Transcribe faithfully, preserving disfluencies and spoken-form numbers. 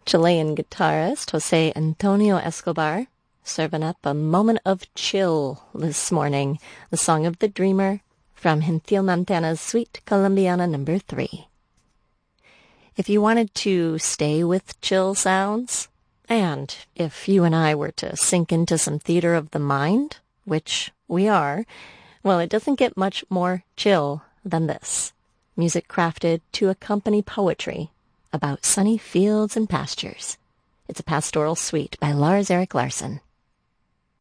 Chilean guitarist Jose Antonio Escobar, serving up a moment of chill this morning, the song of the Dreamer from Gentil Montana's Suite Colombiana number three. If you wanted to stay with chill sounds, and if you and I were to sink into some theater of the mind, which we are, well, it doesn't get much more chill than this. Music crafted to accompany poetry about sunny fields and pastures. It's a pastoral suite by Lars Erik Larsson.